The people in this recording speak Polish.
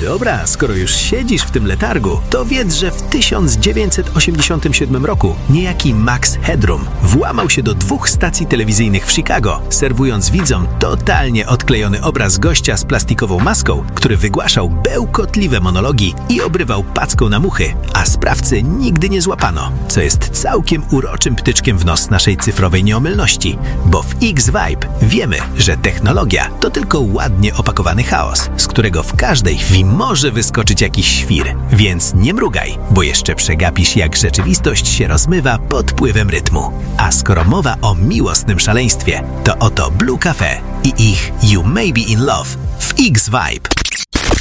dobra, skoro już siedzisz w tym letargu, to wiedz, że w 1987 roku niejaki Max Headroom włamał się do 2 stacji telewizyjnych w Chicago, serwując widzom totalnie odklejony obraz gościa z plastikową maską, który wygłaszał bełkotliwe monologi i obrywał packą na muchy, a sprawcy nigdy nie złapano, co jest całkiem uroczym ptyczkiem w nos naszej cyfrowej nieomylności, bo w X-Vibe wiemy, że technologia to tylko ładnie opakowany chaos, z którego w każdej chwili może wyskoczyć jakiś świr. Więc nie mrugaj, bo jeszcze przegapisz, jak rzeczywistość się rozmywa pod wpływem rytmu. A skoro mowa o miłosnym szaleństwie, to oto Blue Cafe i ich You May Be In Love w X-Vibe.